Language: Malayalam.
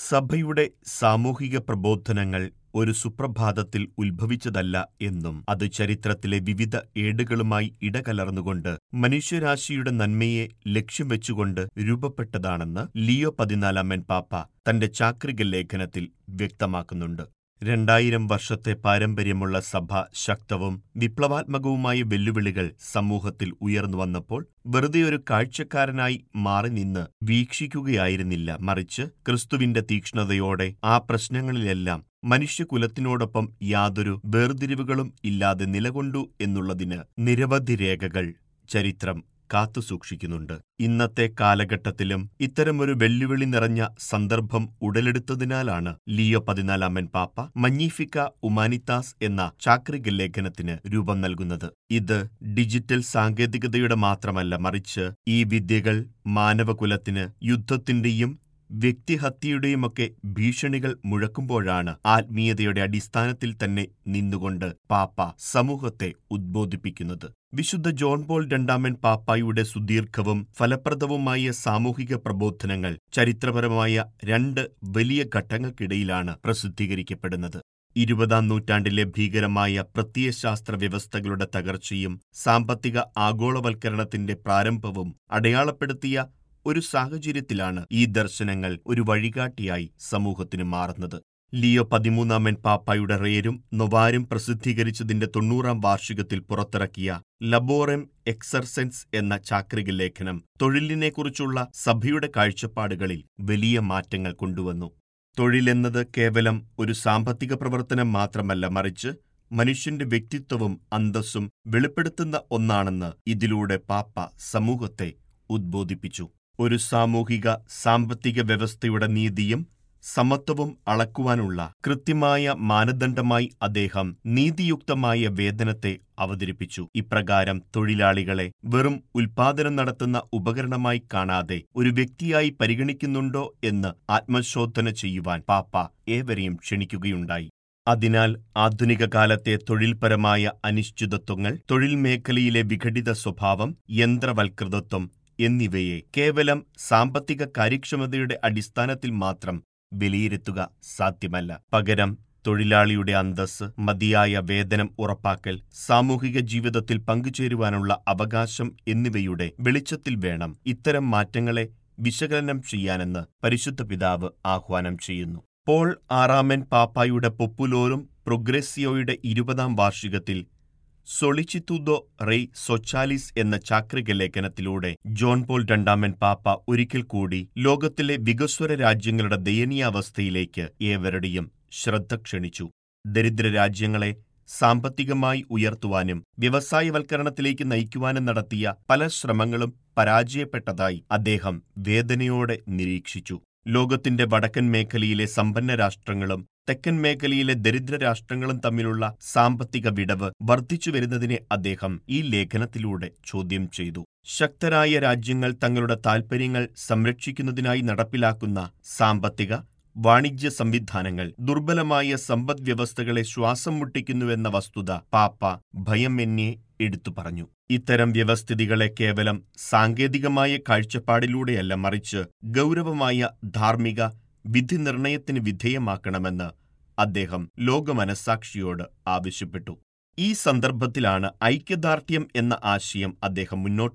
സഭയുടെ സാമൂഹിക പ്രബോധനങ്ങൾ ഒരു സുപ്രഭാതത്തിൽ ഉത്ഭവിച്ചതല്ല എന്നും അത് ചരിത്രത്തിലെ വിവിധ ഏടുകളുമായി ഇടകലർന്നുകൊണ്ട് മനുഷ്യരാശിയുടെ നന്മയെ ലക്ഷ്യം വെച്ചുകൊണ്ട് രൂപപ്പെട്ടതാണെന്ന് ലിയോ 14 പാപ്പ തന്റെ ചാക്രിക ലേഖനത്തിൽ വ്യക്തമാക്കുന്നുണ്ട്. 2000 വർഷത്തെ പാരമ്പര്യമുള്ള സഭ ശക്തവും വിപ്ലവാത്മകവുമായ വെല്ലുവിളികൾ സമൂഹത്തിൽ ഉയർന്നുവന്നപ്പോൾ വെറുതെ ഒരു കാഴ്ചക്കാരനായി മാറി നിന്ന് വീക്ഷിക്കുകയായിരുന്നില്ല, മറിച്ച് ക്രിസ്തുവിന്റെ തീക്ഷ്ണതയോടെ ആ പ്രശ്നങ്ങളിലെല്ലാം മനുഷ്യകുലത്തിനോടൊപ്പം യാതൊരു വേർതിരിവുകളും ഇല്ലാതെ നിലകൊണ്ടു എന്നുള്ളതിന് നിരവധി രേഖകൾ ചരിത്രം കാത്തുസൂക്ഷിക്കുന്നുണ്ട്. ഇന്നത്തെ കാലഘട്ടത്തിലും ഇത്തരമൊരു വെല്ലുവിളി നിറഞ്ഞ സന്ദർഭം ഉടലെടുത്തതിനാലാണ് ലിയോ 14 പാപ്പ മഗ്നിഫിക്ക ഹ്യൂമാനിത്താസ് എന്ന ചാക്രിക ലേഖനത്തിന് രൂപം നൽകുന്നത്. ഇത് ഡിജിറ്റൽ സാങ്കേതികതയുടെ മാത്രമല്ല, മറിച്ച് ഈ വിദ്യകൾ മാനവകുലത്തിന് യുദ്ധത്തിന്റെയും വ്യക്തിഹത്യയുടെയുമൊക്കെ ഭീഷണികൾ മുഴക്കുമ്പോഴാണ് ആത്മീയതയുടെ അടിസ്ഥാനത്തിൽ തന്നെ നിന്നുകൊണ്ട് പാപ്പ സമൂഹത്തെ ഉദ്ബോധിപ്പിക്കുന്നത്. വിശുദ്ധ ജോൺ പോൾ 2 പാപ്പായുടെ സുദീർഘവും ഫലപ്രദവുമായ സാമൂഹിക പ്രബോധനങ്ങൾ ചരിത്രപരമായ 2 വലിയ ഘട്ടങ്ങൾക്കിടയിലാണ് പ്രസിദ്ധീകരിക്കപ്പെടുന്നത്. 20-ാം നൂറ്റാണ്ടിലെ ഭീകരമായ പ്രത്യയശാസ്ത്ര വ്യവസ്ഥകളുടെ തകർച്ചയും സാമ്പത്തിക ആഗോളവൽക്കരണത്തിന്റെ പ്രാരംഭവും അടയാളപ്പെടുത്തിയ ഒരു സാഹചര്യത്തിലാണ് ഈ ദർശനങ്ങൾ ഒരു വഴികാട്ടിയായി സമൂഹത്തിന് മാറുന്നത്. ലിയോ 13 പാപ്പായുടെ റേരും നൊവാരും പ്രസിദ്ധീകരിച്ചതിന്റെ 90-ാം വാർഷികത്തിൽ പുറത്തിറക്കിയ ലബോറം എക്സർസെൻസ് എന്ന ചാക്രിക ലേഖനം തൊഴിലിനെക്കുറിച്ചുള്ള സഭയുടെ കാഴ്ചപ്പാടുകളിൽ വലിയ മാറ്റങ്ങൾ കൊണ്ടുവന്നു. തൊഴിലെന്നത് കേവലം ഒരു സാമ്പത്തിക പ്രവർത്തനം മാത്രമല്ല, മറിച്ച് മനുഷ്യന്റെ വ്യക്തിത്വവും അന്തസ്സും വെളിപ്പെടുത്തുന്ന ഒന്നാണെന്ന് ഇതിലൂടെ പാപ്പ സമൂഹത്തെ ഉദ്ബോധിപ്പിച്ചു. ഒരു സാമൂഹിക സാമ്പത്തിക വ്യവസ്ഥയുടെ നീതിയും സമത്വവും അളക്കുവാനുള്ള കൃത്യമായ മാനദണ്ഡമായി അദ്ദേഹം നീതിയുക്തമായ വേതനത്തെ അവതരിപ്പിച്ചു. ഇപ്രകാരം തൊഴിലാളികളെ വെറും ഉൽപാദനം നടത്തുന്ന ഉപകരണമായി കാണാതെ ഒരു വ്യക്തിയായി പരിഗണിക്കുന്നുണ്ടോ എന്ന് ആത്മശോധന ചെയ്യുവാൻ പാപ്പ ഏവരെയും ക്ഷണിക്കുകയുണ്ടായി. അതിനാൽ ആധുനിക കാലത്തെ തൊഴിൽപരമായ അനിശ്ചിതത്വങ്ങൾ, തൊഴിൽ മേഖലയിലെ വിഘടിത സ്വഭാവം, യന്ത്രവൽകൃതത്വം എന്നിവയെ കേവലം സാമ്പത്തിക കാര്യക്ഷമതയുടെ അടിസ്ഥാനത്തിൽ മാത്രം വിലയിരുത്തുക സാധ്യമല്ല. പകരം തൊഴിലാളിയുടെ അന്തസ്സ്, മതിയായ വേതനം ഉറപ്പാക്കൽ, സാമൂഹിക ജീവിതത്തിൽ പങ്കുചേരുവാനുള്ള അവകാശം എന്നിവയുടെ വെളിച്ചത്തിൽ വേണം ഇത്തരം മാറ്റങ്ങളെ വിശകലനം ചെയ്യാനെന്ന് പരിശുദ്ധ പിതാവ് ആഹ്വാനം ചെയ്യുന്നു. പോൾ 6 പാപ്പായുടെ പോപ്പുലോറും പ്രോഗ്രസിയോയുടെ 20-ാം വാർഷികത്തിൽ സൊളിച്ചിത്തുദോ റെയ് സൊച്ചാലിസ് എന്ന ചാക്രിക ലേഖനത്തിലൂടെ ജോൺ പോൾ 2 പാപ്പ ഒരിക്കൽ കൂടി ലോകത്തിലെ വികസ്വര രാജ്യങ്ങളുടെ ദയനീയാവസ്ഥയിലേക്ക് ഏവരുടെയും ശ്രദ്ധ ക്ഷണിച്ചു. ദരിദ്ര രാജ്യങ്ങളെ സാമ്പത്തികമായി ഉയർത്തുവാനും വ്യവസായവൽക്കരണത്തിലേക്ക് നയിക്കുവാനും നടത്തിയ പല ശ്രമങ്ങളും പരാജയപ്പെട്ടതായി അദ്ദേഹം വേദനയോടെ നിരീക്ഷിച്ചു. ലോകത്തിന്റെ വടക്കൻ മേഖലയിലെ സമ്പന്ന രാഷ്ട്രങ്ങളും തെക്കൻ മേഖലയിലെ ദരിദ്ര രാഷ്ട്രങ്ങളും തമ്മിലുള്ള സാമ്പത്തിക വിടവ് വർദ്ധിച്ചു വരുന്നതിനെ അദ്ദേഹം ഈ ലേഖനത്തിലൂടെ ചോദ്യം ചെയ്തു. ശക്തരായ രാജ്യങ്ങൾ തങ്ങളുടെ താൽപര്യങ്ങൾ സംരക്ഷിക്കുന്നതിനായി നടപ്പിലാക്കുന്ന സാമ്പത്തിക വാണിജ്യ സംവിധാനങ്ങൾ ദുർബലമായ സമ്പദ് വ്യവസ്ഥകളെ ശ്വാസം മുട്ടിക്കുന്നുവെന്ന വസ്തുത പാപ്പ ഭയമെന്നേ എടുത്തു പറഞ്ഞു. ഇത്തരം വ്യവസ്ഥിതികളെ കേവലം സാങ്കേതികമായ കാഴ്ചപ്പാടിലൂടെയല്ല, മറിച്ച് ഗൗരവമായ ധാർമ്മിക വിധി നിർണയത്തിന് വിധേയമാക്കണമെന്ന് അദ്ദേഹം ലോകമനസാക്ഷിയോട് ആവശ്യപ്പെട്ടു. ഈ സന്ദർഭത്തിലാണ് ഐക്യദാർഢ്യം എന്ന ആശയം അദ്ദേഹം മുന്നോട്ട്